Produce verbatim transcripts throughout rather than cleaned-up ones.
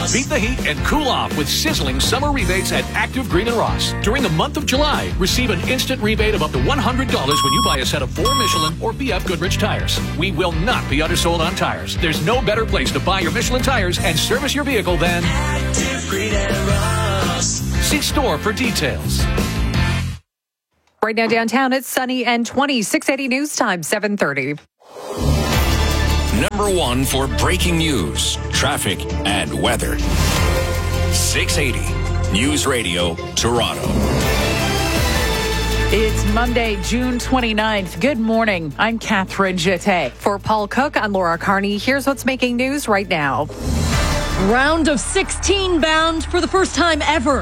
Ross. Beat the heat and cool off with sizzling summer rebates at Active Green and Ross. During the month of July, receive an instant rebate of up to one hundred dollars when you buy a set of four Michelin or B F Goodrich tires. We will not be undersold on tires. There's no better place to buy your Michelin tires and service your vehicle than Active Green and Ross. See store for details. Right now downtown, it's sunny and twenty. six eighty News Time, seven thirty. Number one for breaking news, traffic, and weather. six eighty News Radio, Toronto. It's Monday, June twenty-ninth. Good morning. I'm Catherine Jeté. For Paul Cook, I'm Laura Carney. Here's what's making news right now. Round of sixteen bound for the first time ever.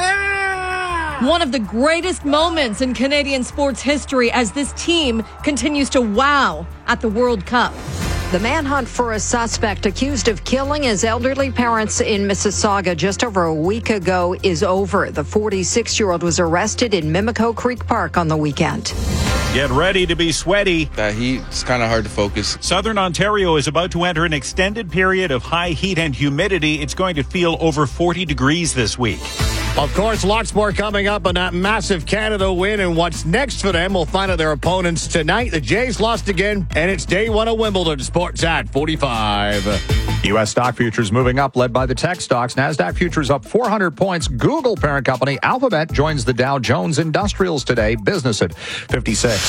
Yeah! One of the greatest moments in Canadian sports history as this team continues to wow at the World Cup. The manhunt for a suspect accused of killing his elderly parents in Mississauga just over a week ago is over. The forty-six-year-old was arrested in Mimico Creek Park on the weekend. Get ready to be sweaty. That heat, it's kind of hard to focus. Southern Ontario is about to enter an extended period of high heat and humidity. It's going to feel over forty degrees this week. Of course, lots more coming up on that massive Canada win, and what's next for them. We'll find out their opponents tonight. The Jays lost again, and it's day one of Wimbledon. Sports at forty-five. U S stock futures moving up, led by the tech stocks. NASDAQ futures up four hundred points. Google parent company Alphabet joins the Dow Jones Industrials today. Business at fifty-six.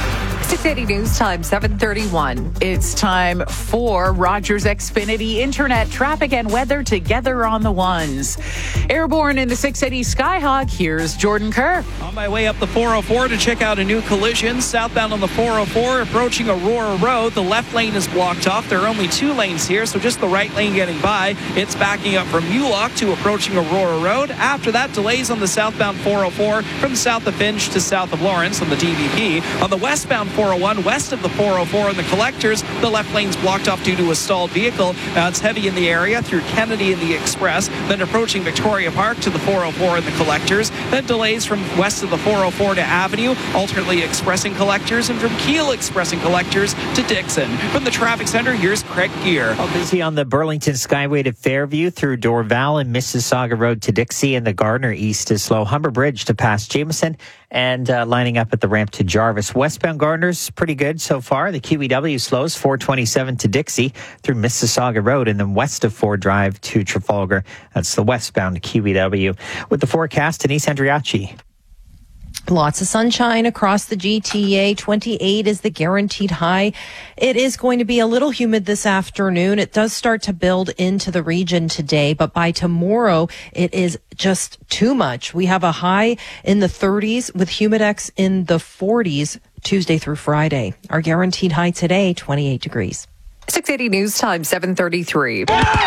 six eighty News Time, seven thirty-one. It's time for Rogers Xfinity Internet, traffic, and weather together on the ones. Airborne in the six eighty Skyhawk, here's Jordan Kerr. On my way up the four oh four to check out a new collision. Southbound on the four oh four, approaching Aurora Road. The left lane is blocked off. There are only two lanes here, so just the right lane getting by. It's backing up from Mulock to approaching Aurora Road. After that, delays on the southbound four oh four from south of Finch to south of Lawrence on the D V P. On the westbound four oh one, west of the four oh four in the collectors, the left lane's blocked off due to a stalled vehicle. Uh, it's heavy in the area through Kennedy and the Express, then approaching Victoria Park to the four oh four in the collectors, then delays from west of the four oh four to Avenue, alternately expressing collectors, and from Keele expressing collectors to Dixon. From the traffic center, here's Craig Gear. All busy on the Burlington Skyway to Fairview through Dorval and Mississauga Road to Dixie, and the Gardner East is slow. Humber Bridge to past Jameson, and uh, lining up at the ramp to Jarvis. Westbound Gardner's pretty good so far. The Q E W slows four twenty-seven to Dixie through Mississauga Road, and then west of Ford Drive to Trafalgar. That's the westbound Q E W. With the forecast, Denise Andriachi. Lots of sunshine across the G T A. twenty-eight is the guaranteed high. It is going to be a little humid this afternoon. It does start to build into the region today, but by tomorrow, it is just too much. We have a high in the thirties with humidex in the forties Tuesday through Friday. Our guaranteed high today, twenty-eight degrees. six eighty News Time, seven thirty-three.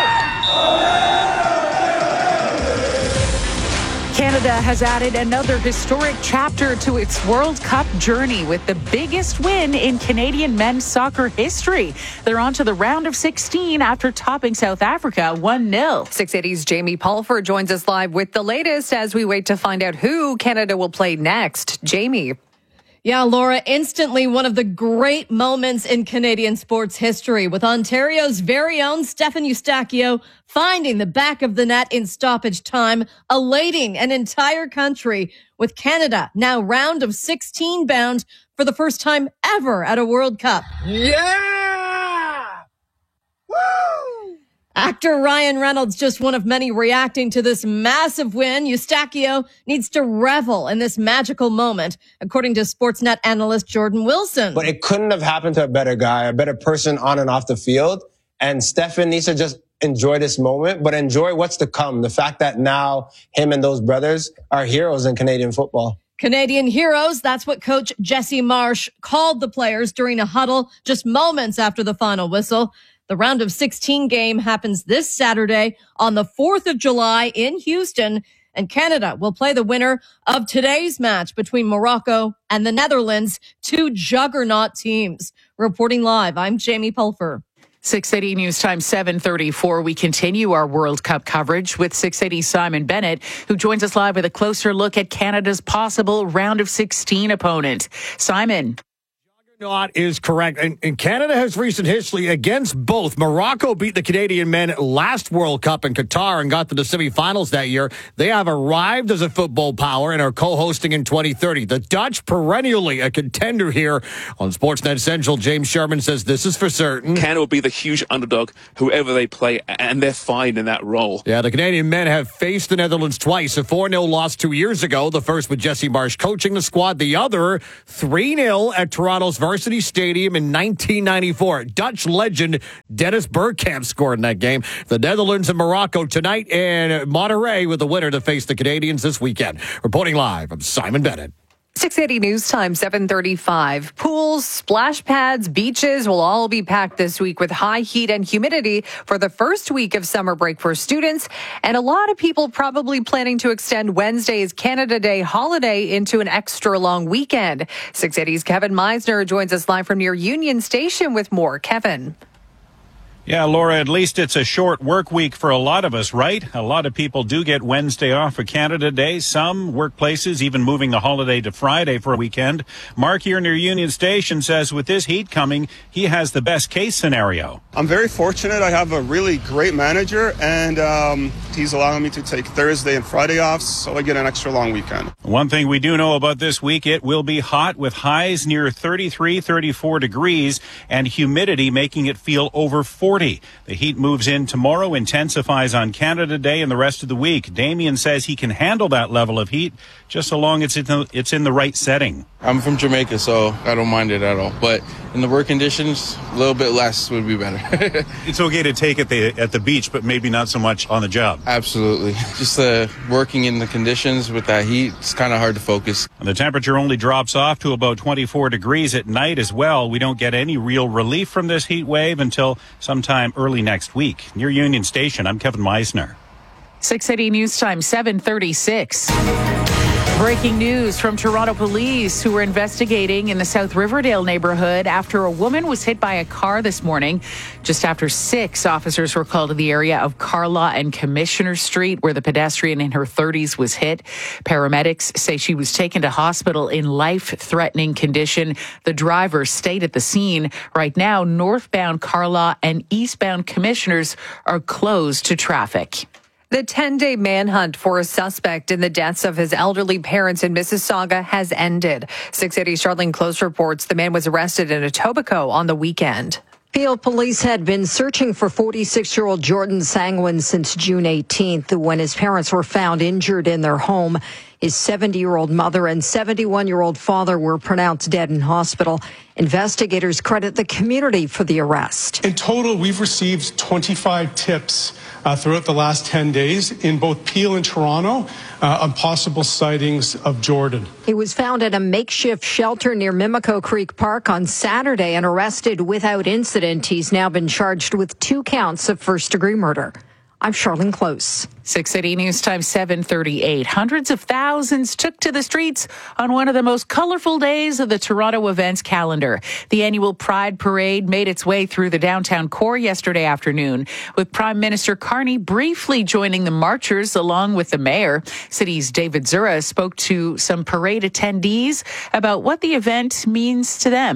Canada has added another historic chapter to its World Cup journey with the biggest win in Canadian men's soccer history. They're on to the round of sixteen after topping South Africa one nil. six eighty's Jamie Pulford joins us live with the latest as we wait to find out who Canada will play next. Jamie. Yeah, Laura, instantly one of the great moments in Canadian sports history with Ontario's very own Stefan Eustáquio finding the back of the net in stoppage time, elating an entire country with Canada now round of sixteen bound for the first time ever at a World Cup. Yeah! Woo! Actor Ryan Reynolds, just one of many reacting to this massive win. Eustáquio needs to revel in this magical moment, according to Sportsnet analyst Jordan Wilson. But it couldn't have happened to a better guy, a better person on and off the field. And Stefan needs to just enjoy this moment, but enjoy what's to come. The fact that now him and those brothers are heroes in Canadian football. Canadian heroes, that's what coach Jesse Marsh called the players during a huddle just moments after the final whistle. The round of sixteen game happens this Saturday on the fourth of July in Houston, and Canada will play the winner of today's match between Morocco and the Netherlands, two juggernaut teams. Reporting live, I'm Jamie Pulfer. six eighty News Time, seven thirty-four. We continue our World Cup coverage with six eighty Simon Bennett, who joins us live with a closer look at Canada's possible round of sixteen opponent. Simon. Not is correct. And, and Canada has recent history against both. Morocco beat the Canadian men last World Cup in Qatar and got to the semifinals that year. They have arrived as a football power and are co-hosting in twenty thirty. The Dutch, perennially a contender here. On Sportsnet Central, James Sherman says this is for certain. Canada will be the huge underdog, whoever they play, and they're fine in that role. Yeah, the Canadian men have faced the Netherlands twice. A four nil loss two years ago. The first with Jesse Marsh coaching the squad. The other, three nil at Toronto's Varsity Stadium in nineteen ninety-four. Dutch legend Dennis Bergkamp scored in that game. The Netherlands and Morocco tonight, and Monterrey with the winner to face the Canadians this weekend. Reporting live, I'm Simon Bennett. six eighty News Time, seven thirty-five. Pools, splash pads, beaches will all be packed this week with high heat and humidity for the first week of summer break for students. And a lot of people probably planning to extend Wednesday's Canada Day holiday into an extra long weekend. six eighty's Kevin Meisner joins us live from near Union Station with more. Kevin. Yeah, Laura, at least it's a short work week for a lot of us, right? A lot of people do get Wednesday off for Canada Day. Some workplaces even moving the holiday to Friday for a weekend. Mark here near Union Station says with this heat coming, he has the best case scenario. I'm very fortunate. I have a really great manager, and um, he's allowing me to take Thursday and Friday off, so I get an extra long weekend. One thing we do know about this week, it will be hot with highs near thirty-three, thirty-four degrees and humidity making it feel over forty. The heat moves in tomorrow, intensifies on Canada Day and the rest of the week. Damien says he can handle that level of heat just so long as it's in the, it's in the right setting. I'm from Jamaica, so I don't mind it at all. But in the work conditions, a little bit less would be better. It's okay to take it the, at the beach, but maybe not so much on the job. Absolutely. Just uh, working in the conditions with that heat, it's kind of hard to focus. And the temperature only drops off to about twenty-four degrees at night as well. We don't get any real relief from this heat wave until sometime early next week. Near Union Station, I'm Kevin Meisner. six eighty News Time, seven thirty-six. Breaking news from Toronto police, who were investigating in the South Riverdale neighborhood after a woman was hit by a car this morning. Just after six, officers were called to the area of Carlaw and Commissioner Street, where the pedestrian in her thirties was hit. Paramedics say she was taken to hospital in life-threatening condition. The driver stayed at the scene. Right now, northbound Carlaw and eastbound Commissioners are closed to traffic. The ten-day manhunt for a suspect in the deaths of his elderly parents in Mississauga has ended. six eighty's Charlene Close reports the man was arrested in Etobicoke on the weekend. Peel police had been searching for forty-six-year-old Jordan Sangwin since June eighteenth, when his parents were found injured in their home. His seventy-year-old mother and seventy-one-year-old father were pronounced dead in hospital. Investigators credit the community for the arrest. In total, we've received twenty-five tips uh, throughout the last ten days in both Peel and Toronto uh, on possible sightings of Jordan. He was found at a makeshift shelter near Mimico Creek Park on Saturday and arrested without incident. He's now been charged with two counts of first-degree murder. I'm Charlene Close. six eighty News Time, seven thirty-eight. Hundreds of thousands took to the streets on one of the most colorful days of the Toronto events calendar. The annual Pride Parade made its way through the downtown core yesterday afternoon, with Prime Minister Carney briefly joining the marchers along with the mayor. City's David Zura spoke to some parade attendees about what the event means to them.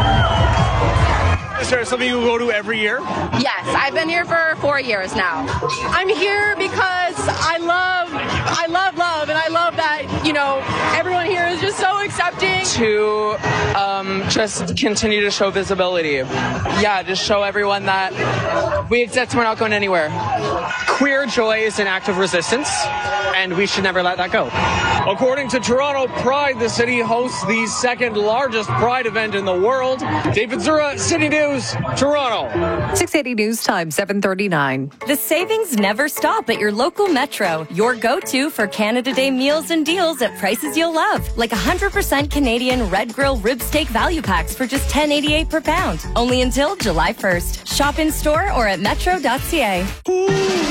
Is there something you go to every year? Yes, I've been here for four years now. I'm here because I love, I love love, and I love that, you know, everyone here is just so accepting. To um, just continue to show visibility. Yeah, just show everyone that we exist, we're not going anywhere. Queer joy is an act of resistance, and we should never let that go. According to Toronto Pride, the city hosts the second largest Pride event in the world. David Zura, City News, Toronto. six eighty News Time, seven thirty-nine. The savings never stop at your local Metro. Your go-to for Canada Day meals and deals at prices you'll love. Like one hundred percent Canadian Red Grill rib steak value packs for just ten eighty-eight per pound. Only until July first. Shop in store or at metro dot c a.